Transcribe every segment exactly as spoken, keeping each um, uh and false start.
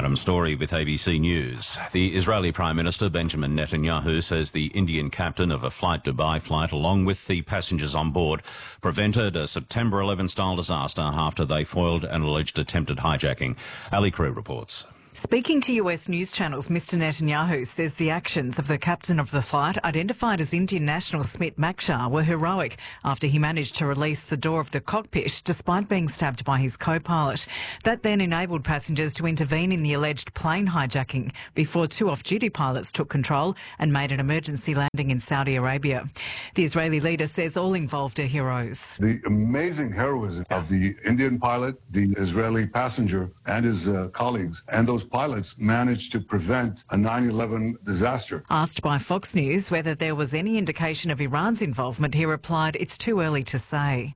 Adam Story with A B C News. The Israeli Prime Minister Benjamin Netanyahu says the Indian captain of a Flight Dubai flight, along with the passengers on board, prevented a September eleventh style disaster after they foiled an alleged attempted hijacking. Ali Crew reports. Speaking to U S news channels, Mister Netanyahu says the actions of the captain of the flight, identified as Indian national Smit Makshar, were heroic after he managed to release the door of the cockpit despite being stabbed by his co-pilot. That then enabled passengers to intervene in the alleged plane hijacking before two off-duty pilots took control and made an emergency landing in Saudi Arabia. The Israeli leader says all involved are heroes. The amazing heroism of the Indian pilot, the Israeli passenger and his uh, colleagues, and those pilots managed to prevent a nine eleven disaster. Asked by Fox News whether there was any indication of Iran's involvement, he replied, "It's too early to say."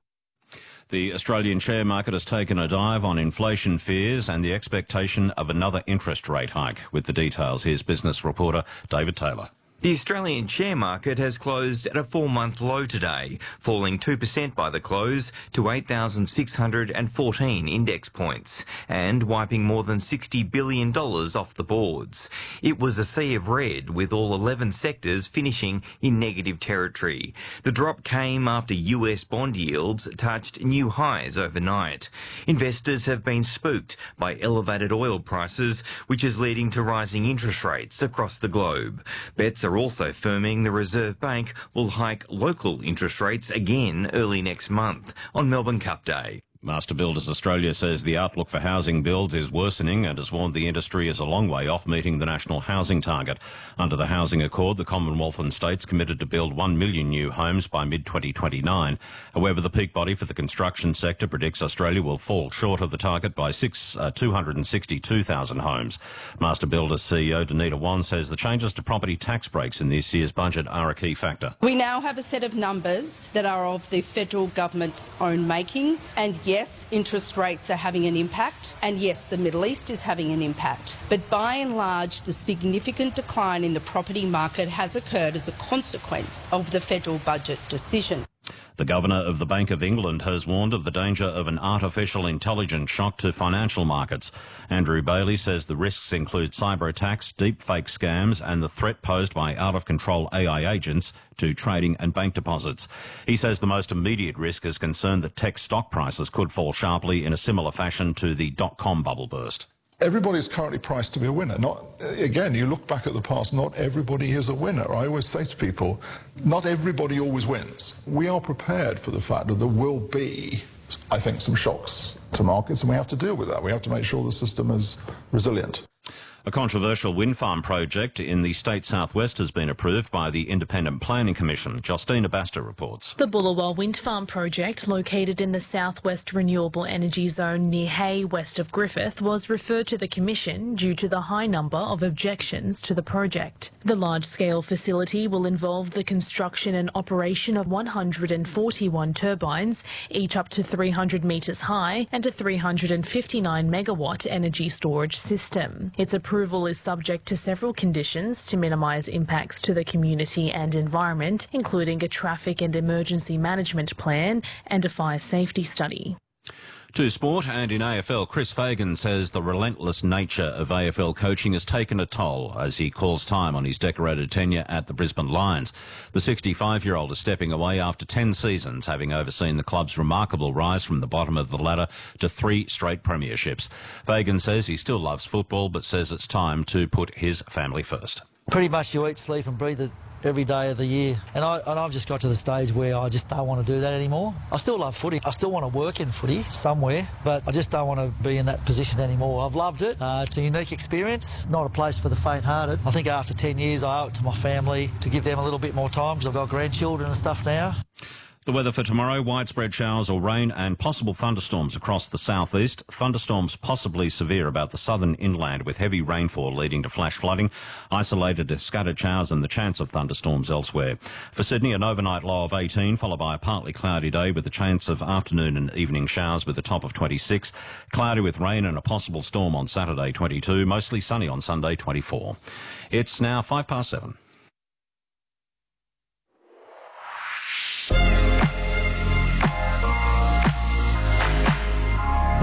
The Australian share market has taken a dive on inflation fears and the expectation of another interest rate hike. With the details, here's business reporter David Taylor. The Australian share market has closed at a four-month low today, falling two percent by the close to eight thousand six hundred fourteen index points and wiping more than sixty billion dollars off the boards. It was a sea of red, with all eleven sectors finishing in negative territory. The drop came after U S bond yields touched new highs overnight. Investors have been spooked by elevated oil prices, which is leading to rising interest rates across the globe. Bets are also firming the Reserve Bank will hike local interest rates again early next month on Melbourne Cup Day. Master Builders Australia says the outlook for housing builds is worsening and has warned the industry is a long way off meeting the national housing target. Under the Housing Accord, the Commonwealth and states committed to build one million new homes by mid twenty twenty-nine. However, the peak body for the construction sector predicts Australia will fall short of the target by six, uh, two hundred sixty-two thousand homes. Master Builders C E O Danita Wan says the changes to property tax breaks in this year's budget are a key factor. We now have a set of numbers that are of the federal government's own making, and yes, Yes, interest rates are having an impact, and yes, the Middle East is having an impact. But by and large, the significant decline in the property market has occurred as a consequence of the federal budget decision. The Governor of the Bank of England has warned of the danger of an artificial intelligence shock to financial markets. Andrew Bailey says the risks include cyber attacks, deep fake scams and the threat posed by out-of-control A I agents to trading and bank deposits. He says the most immediate risk is concern that tech stock prices could fall sharply in a similar fashion to the dot-com bubble burst. Everybody is currently priced to be a winner. Not, again, you look back at the past, not everybody is a winner. I always say to people, not everybody always wins. We are prepared for the fact that there will be, I think, some shocks to markets, and we have to deal with that. We have to make sure the system is resilient. A controversial wind farm project in the state southwest has been approved by the Independent Planning Commission. Justina Baster reports. The Bullawal Wind Farm project, located in the southwest renewable energy zone near Hay, west of Griffith, was referred to the Commission due to the high number of objections to the project. The large-scale facility will involve the construction and operation of one hundred forty-one turbines, each up to three hundred metres high, and a three hundred fifty-nine megawatt energy storage system. Its approval is subject to several conditions to minimise impacts to the community and environment, including a traffic and emergency management plan and a fire safety study. To sport, and in A F L, Chris Fagan says the relentless nature of A F L coaching has taken a toll as he calls time on his decorated tenure at the Brisbane Lions. The sixty-five-year-old is stepping away after ten seasons, having overseen the club's remarkable rise from the bottom of the ladder to three straight premierships. Fagan says he still loves football, but says it's time to put his family first. Pretty much you eat, sleep and breathe it every day of the year. And, I, and I've just got to the stage where I just don't want to do that anymore. I still love footy. I still want to work in footy somewhere, but I just don't want to be in that position anymore. I've loved it. Uh, it's a unique experience, not a place for the faint-hearted. I think after ten years I owe it to my family to give them a little bit more time because I've got grandchildren and stuff now. The weather for tomorrow, widespread showers or rain and possible thunderstorms across the southeast. Thunderstorms possibly severe about the southern inland with heavy rainfall leading to flash flooding. Isolated scattered showers and the chance of thunderstorms elsewhere. For Sydney, an overnight low of eighteen, followed by a partly cloudy day with a chance of afternoon and evening showers with a top of twenty-six. Cloudy with rain and a possible storm on Saturday, twenty-two. Mostly sunny on Sunday, twenty-four. It's now five past seven.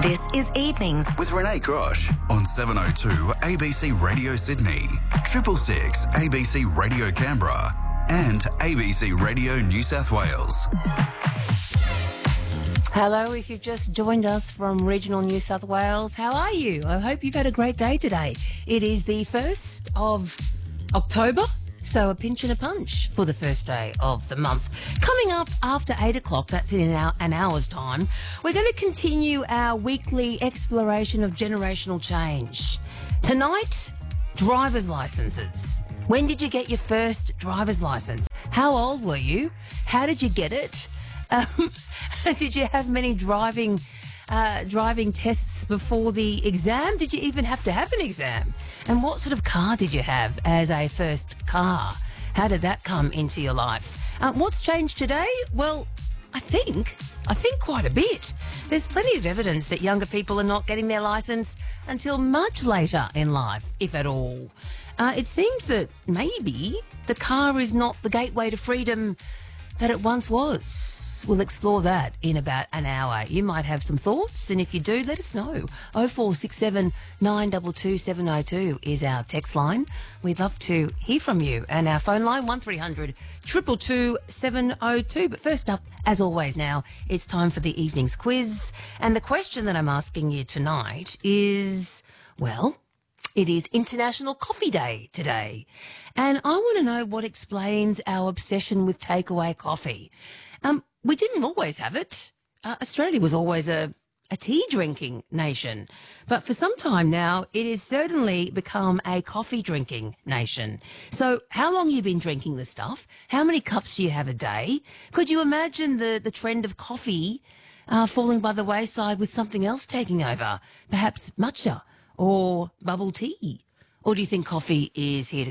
This is Evenings with Renee Grosh on seven oh two A B C Radio Sydney, Triple Six A B C Radio Canberra, and A B C Radio New South Wales. Hello, if you've just joined us from regional New South Wales, how are you? I hope you've had a great day today. It is the first of October, so a pinch and a punch for the first day of the month. Coming up after eight o'clock, that's in an, hour, an hour's time, we're going to continue our weekly exploration of generational change. Tonight, driver's licences. When did you get your first driver's licence? How old were you? How did you get it? Um, did you have many driving uh, driving tests before the exam? Did you even have to have an exam? And what sort of car did you have as a first car? How did that come into your life? Uh, what's changed today? Well, I think, I think quite a bit. There's plenty of evidence that younger people are not getting their licence until much later in life, if at all. Uh, it seems that maybe the car is not the gateway to freedom that it once was. We'll explore that in about an hour. You might have some thoughts, and if you do, let us know. oh four six seven, nine two two, seven oh two is our text line. We'd love to hear from you. And our phone line, one three hundred, two two two, seven oh two. But first up, as always now, it's time for the evening's quiz. And the question that I'm asking you tonight is, well, it is International Coffee Day today. And I want to know what explains our obsession with takeaway coffee. Um, we didn't always have it. Uh, Australia was always a, a tea-drinking nation. But for some time now, it has certainly become a coffee-drinking nation. So how long have you been drinking this stuff? How many cups do you have a day? Could you imagine the, the trend of coffee uh, falling by the wayside with something else taking over? Perhaps matcha or bubble tea? Or do you think coffee is here to